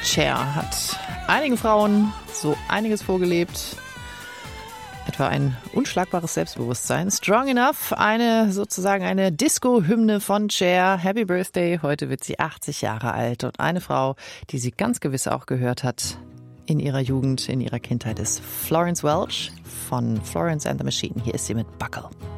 Cher hat einigen Frauen so einiges vorgelebt. Etwa ein unschlagbares Selbstbewusstsein. Strong Enough, sozusagen eine Disco-Hymne von Cher. Happy Birthday, heute wird sie 80 Jahre alt. Und eine Frau, die sie ganz gewiss auch gehört hat in ihrer Jugend, in ihrer Kindheit, ist Florence Welch von Florence and the Machine. Hier ist sie mit Buckle.